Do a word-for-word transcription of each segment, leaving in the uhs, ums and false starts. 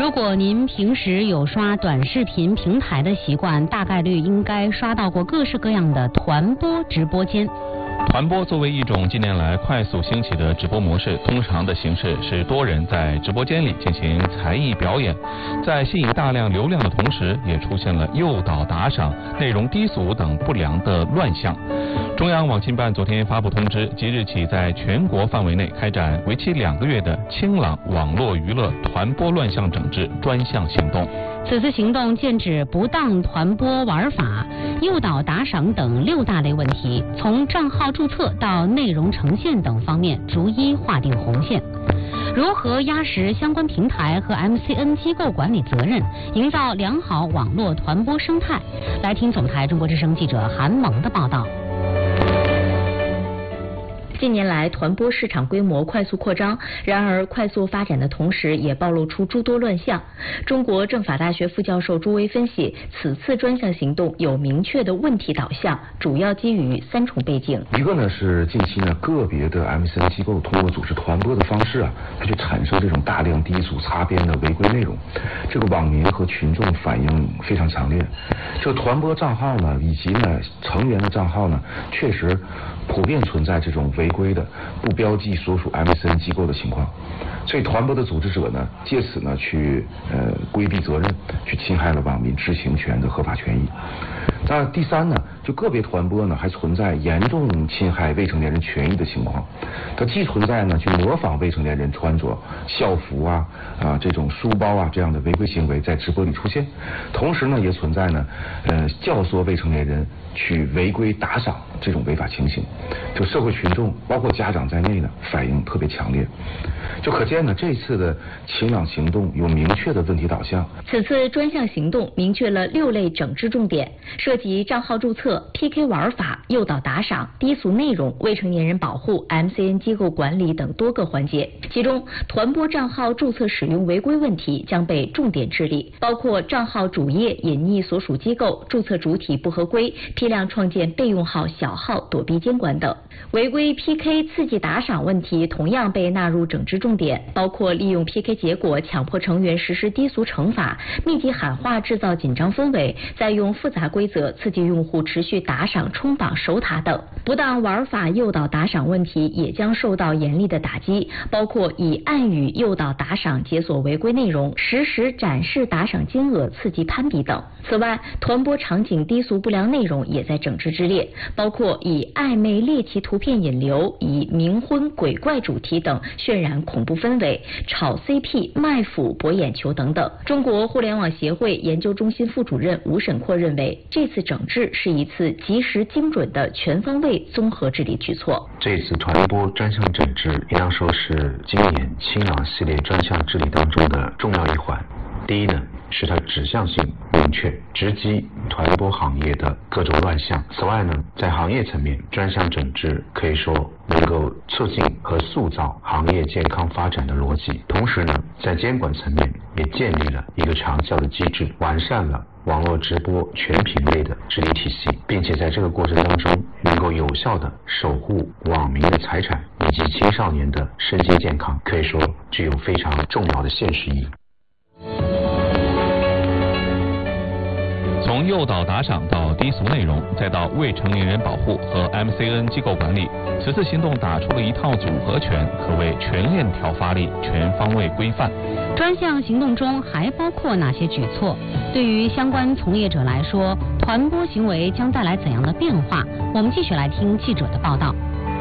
如果您平时有刷短视频平台的习惯，大概率应该刷到过各式各样的团播直播间。 团播作为一种近年来快速兴起的直播模式，通常的形式是多人在直播间里进行才艺表演，在吸引大量流量的同时，也出现了诱导打赏、内容低俗等不良的乱象。中央网信办昨天发布通知，即日起在全国范围内开展为期两个月的清朗网络娱乐团播乱象整治专项行动。 此次行动剑指不当团播玩法、诱导打赏等六大类问题，从账号注册到内容呈现等方面逐一划定红线。如何压实相关平台和 M C N 机构管理责任，营造良好网络团播生态？来听总台中国之声记者韩萌的报道。 近年来，团播市场规模快速扩张，然而快速发展的同时，也暴露出诸多乱象。中国政法大学副教授朱威分析，此次专项行动有明确的问题导向，主要基于三重背景。 一个呢是近期呢个别的 M C N 机构通过组织团播的方式啊，它就产生这种大量低俗擦边的违规内容，这个网民和群众反应非常强烈。这个团播账号呢，以及呢成员的账号呢，确实普遍存在这种违规的不标记所属 M C N 机构的情况，所以团播的组织者呢，借此呢去呃规避责任，去侵害了网民知情权的合法权益。那第三呢，就个别团播呢还存在严重侵害未成年人权益的情况，它既存在呢去模仿未成年人穿着校服啊啊这种书包啊这样的违规行为在直播里出现，同时呢也存在呢呃教唆未成年人去违规打赏这种违法情形，就社会群众包括家长在内呢反应特别强烈，就可见呢这次的清朗行动有明确的问题导向。 此次专项行动明确了六类整治重点，涉及账号注册、P K 玩法、诱导打赏、低俗内容、未成年人保护、M C N 机构管理等多个环节。其中，团播账号注册使用违规问题将被重点治理，包括账号主页隐匿所属机构、注册主体不合规、批量创建备用号、小号躲避监管等。违规 P K 刺激打赏问题同样被纳入整治重点，包括利用 P K 结果强迫成员实施低俗惩罚、密集喊话制造紧张氛围，再用复杂规则刺激用户持续打赏、冲榜、守塔等。不当玩法诱导打赏问题也将受到严厉的打击，包括以暗语诱导打赏解锁违规内容、实时展示打赏金额刺激攀比等。此外，团播场景低俗不良内容也在整治之列，包括以暧昧猎奇图片引流、以冥婚、鬼怪主题等渲染恐怖氛围、炒 C P、卖腐、博眼球等等。中国互联网协会研究中心副主任吴沈阔认为，这次整治是一次及时精准的全方位综合治理举措。 这次团播专项整治应当说是今年清朗系列专项治理当中的重要一环。第一呢，是它指向性明确，直击团播行业的各种乱象。此外呢，在行业层面，专项整治可以说能够促进和塑造行业健康发展的逻辑。同时呢，在监管层面也建立了一个长效的机制，完善了网络直播全品类的治理体系，并且在这个过程当中能够有效地守护网民的财产以及青少年的身心健康，可以说具有非常重要的现实意义。 从诱导打赏到低俗内容，再到未成年人保护和 M C N 机构管理，此次行动打出了一套组合拳，可谓全链条发力，全方位规范。 专项行动中还包括哪些举措？对于相关从业者来说，团播行为将带来怎样的变化？我们继续来听记者的报道。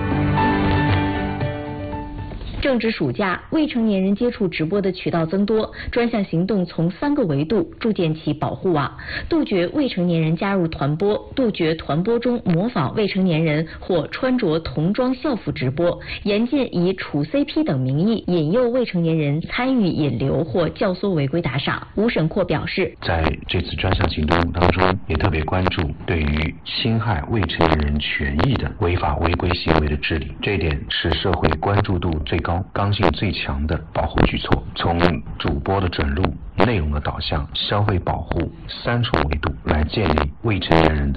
正值暑假，未成年人接触直播的渠道增多，专项行动从三个维度筑建起保护网，杜绝未成年人加入团播，杜绝团播中模仿未成年人或穿着童装校服直播，严禁以处 C P 等名义引诱未成年人参与引流或教唆违规打赏。吴沈阔表示， 在这次专项行动当中，也特别关注对于侵害未成年人权益的违法违规行为的治理，这一点是社会关注度最高、刚性最强的保护举措。从主播的准入、内容的导向、消费保护三重维度来建立未成年人的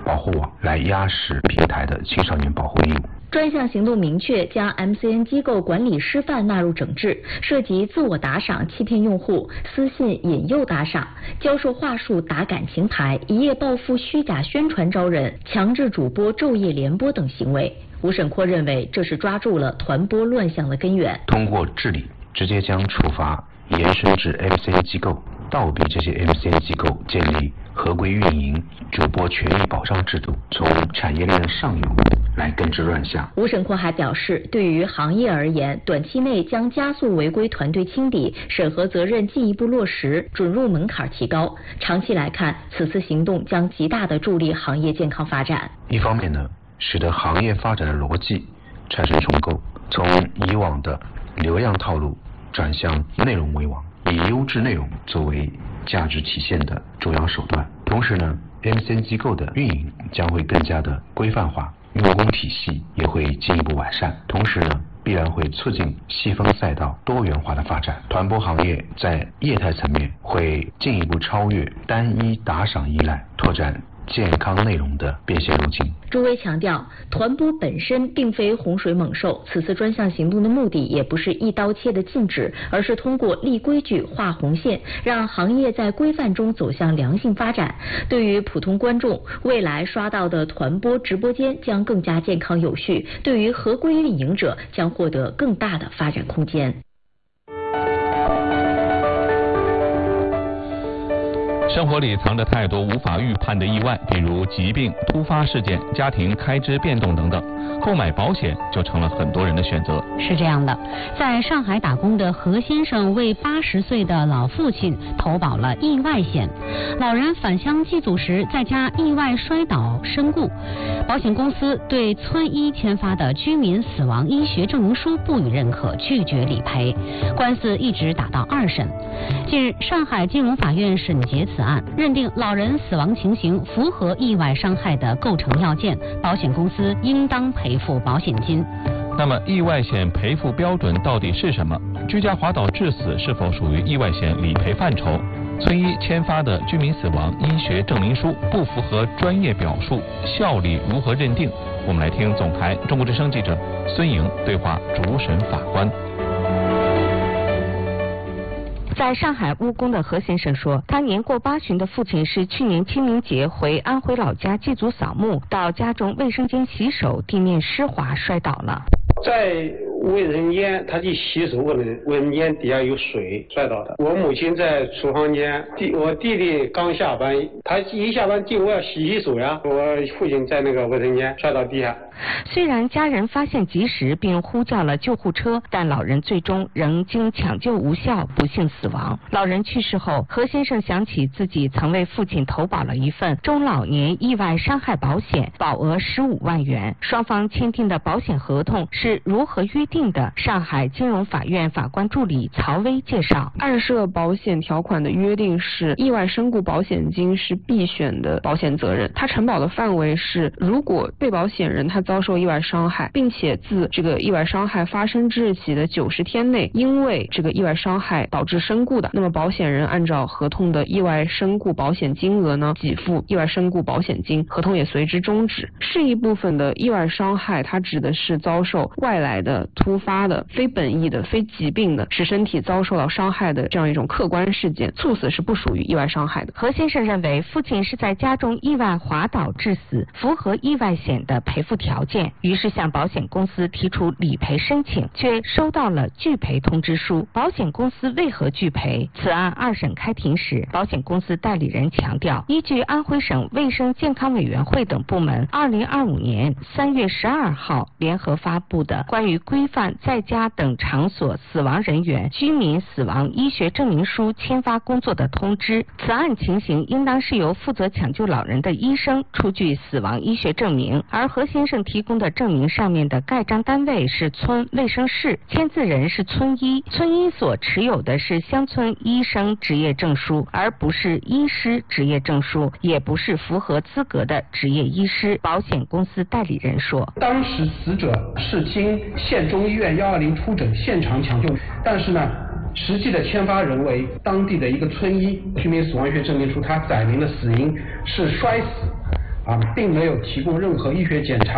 保护网来压实平台的青少年保护义务。 专项行动明确将 M C N 机构管理师范纳入整治，涉及自我打赏欺骗用户、私信引诱打赏、教授话术打感情牌、一夜暴富虚假宣传招人、强制主播昼夜联播等行为。吴审阔认为，这是抓住了团播乱象的根源。 通过治理，直接将处罚延伸至 M C N 机构，倒逼这些 M C N 机构建立合规运营、主播权益保障制度，从产业链的上游来根治乱象。 吴审阔还表示，对于行业而言，短期内将加速违规团队清理，审核责任进一步落实，准入门槛提高。长期来看，此次行动将极大地助力行业健康发展。 一方面呢，使得行业发展的逻辑产生重构，从以往的流量套路转向内容为王，以优质内容作为价值体现的重要手段。同时呢 M C N 机构的运营将会更加的规范化，用工体系也会进一步完善，同时呢必然会促进细分赛道多元化的发展。团播行业在业态层面会进一步超越单一打赏依赖，拓展健康内容的变现路径。 朱威强调，团播本身并非洪水猛兽，此次专项行动的目的也不是一刀切的禁止，而是通过立规矩、划红线，让行业在规范中走向良性发展。对于普通观众，未来刷到的团播直播间将更加健康有序；对于合规运营者，将获得更大的发展空间。 生活里藏着太多无法预判的意外，比如疾病、突发事件、家庭开支变动等等。购买保险就成了很多人的选择。 是这样的，在上海打工的何先生为八十岁的老父亲投保了意外险。老人返乡祭祖时在家意外摔倒身故，保险公司对村医签发的居民死亡医学证明书不予认可，拒绝理赔。官司一直打到二审。近日，上海金融法院审结此案，认定老人死亡情形符合意外伤害的构成要件，保险公司应当赔付保险金。 那么意外险赔付标准到底是什么？居家滑倒致死是否属于意外险理赔范畴？村医签发的居民死亡医学证明书不符合专业表述，效力如何认定？我们来听总台中国之声记者孙莹对话主审法官。 在上海务工的何先生说，他年过八旬的父亲是去年清明节回安徽老家祭祖扫墓，到家中卫生间洗手，地面湿滑摔倒了。 在卫生间，他去洗手，可能卫生间底下有水摔倒的。我母亲在厨房间，弟我弟弟刚下班，他一下班进屋要洗洗手呀，我父亲在那个卫生间摔到地下。 虽然家人发现及时并呼叫了救护车，但老人最终仍经抢救无效不幸死亡。老人去世后，何先生想起自己曾为父亲投保了一份中老年意外伤害保险，保额十五万元。双方签订的保险合同是如何约定的？上海金融法院法官助理曹薇介绍， 按涉保险条款的约定是，意外身故保险金是必选的保险责任，它承保的范围是，如果被保险人他遭受意外伤害，并且自这个意外伤害发生之日起的九十天内，因为这个意外伤害导致身故的，那么保险人按照合同的意外身故保险金额呢，给付意外身故保险金，合同也随之终止。是一部分的意外伤害，它指的是遭受外来的、突发的、非本意的、非疾病的，使身体遭受到伤害的这样一种客观事件，猝死是不属于意外伤害的。 何先生认为，父亲是在家中意外滑倒致死，符合意外险的赔付条件，于是向保险公司提出理赔申请，却收到了拒赔通知书。保险公司为何拒赔？此案二审开庭时，保险公司代理人强调，依据安徽省卫生健康委员会等部门二零二五年三月十二号联合发布的关于规范在家等场所死亡人员居民死亡医学证明书签发工作的通知，此案情形应当是由负责抢救老人的医生出具死亡医学证明，而何先生提供的证明上面的盖章单位是村卫生室，签字人是村医，村医所持有的是乡村医生执业证书，而不是医师执业证书，也不是符合资格的执业医师。保险公司代理人说， 当时死者是经县中医院一二零出诊现场抢救，但是呢实际的签发人为当地的一个村医，居民死亡医学证明书，它载明了死因是摔死。 啊，并没有提供任何医学检查。